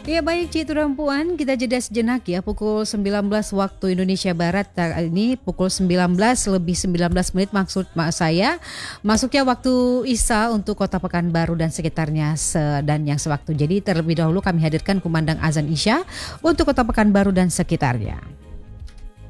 Ya baik Cik Turampuan, kita jeda sejenak ya pukul 19 waktu Indonesia Barat. Ini pukul 19 lebih 19 menit maksud saya. Masuknya waktu Isya untuk Kota Pekanbaru dan sekitarnya dan yang sewaktu. Jadi terlebih dahulu kami hadirkan kumandang azan Isya untuk Kota Pekanbaru dan sekitarnya.